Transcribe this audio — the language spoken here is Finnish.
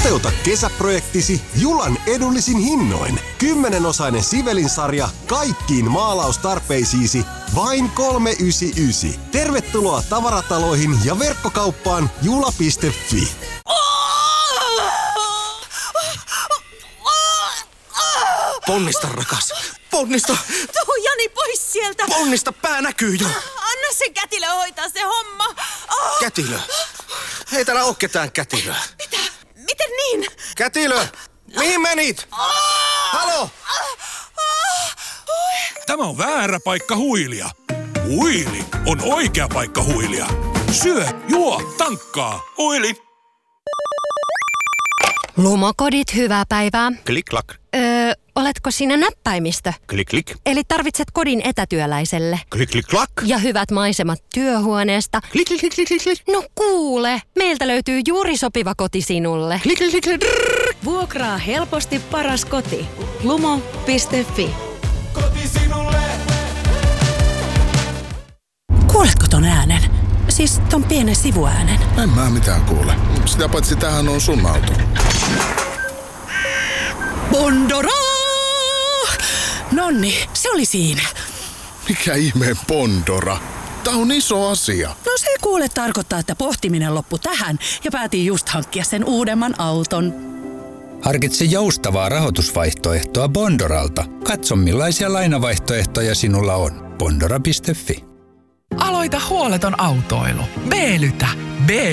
Toteuta kesäprojektisi Julan edullisin hinnoin. 10-osainen Sivelin-sarja kaikkiin maalaustarpeisiisi vain 399. Tervetuloa tavarataloihin ja verkkokauppaan jula.fi. Ponnista, rakas. Ponnista. Tuu Jani pois sieltä. Ponnista, pää näkyy jo. Anna se kätilö hoitaa se homma. Kätilö. Ei täällä oo ketään kätilöä. Mitä? Miten niin? Kätilö! Mihin menit? Halo! Tämä on väärä paikka huilia. Huili on oikea paikka huilia. Syö, juo, tankkaa. Huili. Lumokodit, hyvää päivää. Klik-klak. Oletko sinä näppäimistö? Klik-klik. Eli tarvitset kodin etätyöläiselle. Klik-klik-klak. Ja hyvät maisemat työhuoneesta. Klik-klik-klik-klik. No kuule, meiltä löytyy juuri sopiva koti sinulle. Klik-klik-klik. Vuokraa helposti paras koti. Lumo.fi. Koti sinulle. Kuuletko ton äänen? Siis ton pienen sivuäänen. En mä mitään kuule. Sitä paitsi tämähän on sun auto. Bondora! Nonni, se oli siinä. Mikä ihmeen Bondora? Tää on iso asia. No se kuule tarkoittaa, että pohtiminen loppui tähän ja päätin just hankkia sen uudemman auton. Harkitse joustavaa rahoitusvaihtoehtoa Bondoralta. Katso millaisia lainavaihtoehtoja sinulla on. Bondora.fi. Aloita huoleton autoilu. B-lytä.